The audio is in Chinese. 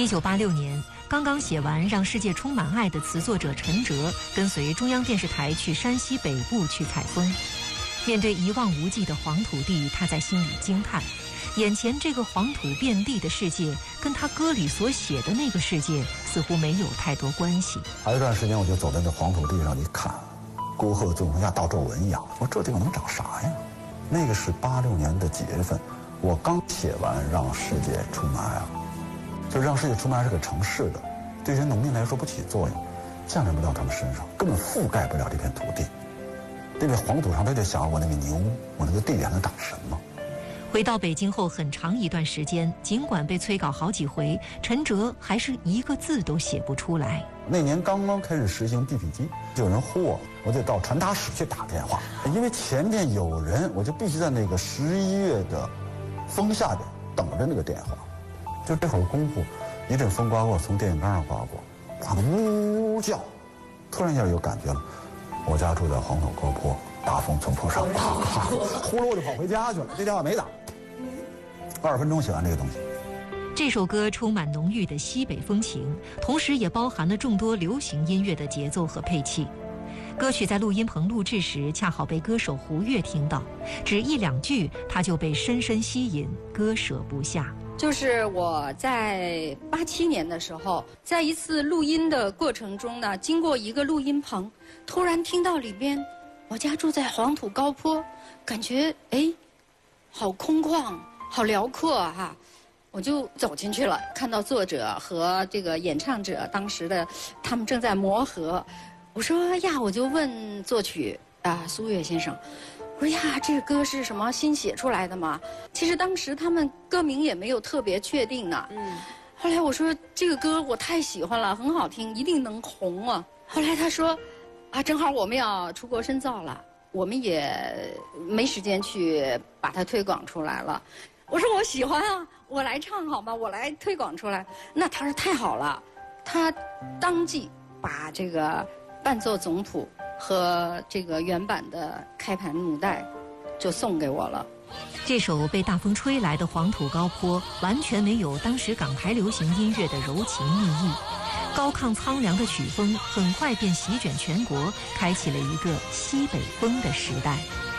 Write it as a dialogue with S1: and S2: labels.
S1: 1986年，刚刚写完《让世界充满爱》的词作者陈哲，跟随中央电视台去山西北部去采风。面对一望无际的黄土地，他在心里惊叹：眼前这个黄土遍地的世界，跟他歌里所写的那个世界似乎没有太多关系。
S2: 还有一段时间，我就走在这黄土地上一看，沟壑纵横像倒皱纹一样。我说这地方能长啥呀？那个是86年的几月份，我刚写完《让世界充满爱》，就《让世界充满爱》是个城市的，对于农民来说不起作用，降临不到他们身上，根本覆盖不了这片土地。那个黄土上，他就想我那个牛，我那个地里还能长什么？
S1: 回到北京后很长一段时间，尽管被催稿好几回，陈哲还是一个字都写不出来。
S2: 那年刚刚开始实行地痞机，就有人呼我得到传达室去打电话，因为前面有人，我就必须在那个11月的风下边等着那个电话。就这会儿功夫，一阵风刮过，从电线杆上刮过，刮得呜呜叫，突然一下有感觉了。我家住在黄土高坡，大风从坡上咔咔，呼噜我就跑回家去了。这电话没打，20分钟写完这个东西。
S1: 这首歌充满浓郁的西北风情，同时也包含了众多流行音乐的节奏和配器。歌曲在录音棚录制时，恰好被歌手胡越听到，只一两句，他就被深深吸引，割舍不下。
S3: 就是我在87年的时候，在一次录音的过程中呢，经过一个录音棚，突然听到里边，我家住在黄土高坡，感觉好空旷，好辽阔哈。我就走进去了，看到作者和这个演唱者当时的他们正在磨合。我说呀，我就问作曲苏越先生，我说呀，这个歌是什么新写出来的吗？其实当时他们歌名也没有特别确定呢。后来我说这个歌我太喜欢了，很好听，一定能红啊。后来他说正好我们要出国深造了，我们也没时间去把它推广出来了。我说我喜欢啊，我来唱好吗？我来推广出来。那他说太好了，他当即把这个伴奏总谱和这个原版的开盘母带就送给我了。
S1: 这首被大风吹来的黄土高坡，完全没有当时港台流行音乐的柔情蜜意，高亢苍凉的曲风很快便席卷全国，开启了一个西北风的时代。